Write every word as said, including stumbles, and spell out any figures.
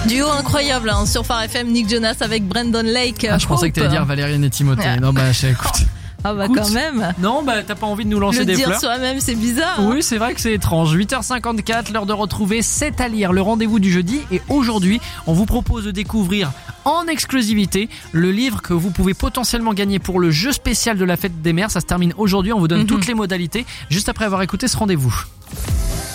Duo incroyable hein, sur Phare F M, Nick Jonas avec Brandon Lake. Ah, je pensais Hope. que t'allais dire Valériane et Timothée. Ouais. Non, bah, écoute. Ah bah Écoute, quand même. Non, bah t'as pas envie de nous lancer Le des dire fleurs. soi-même, c'est bizarre. Hein. Oui, c'est vrai que c'est étrange. huit heures cinquante-quatre, l'heure de retrouver C'est à lire, le rendez-vous du jeudi. Et aujourd'hui, on vous propose de découvrir en exclusivité le livre que vous pouvez potentiellement gagner pour le jeu spécial de la fête des mères. Ça se termine aujourd'hui, on vous donne mm-hmm. toutes les modalités juste après avoir écouté ce rendez-vous.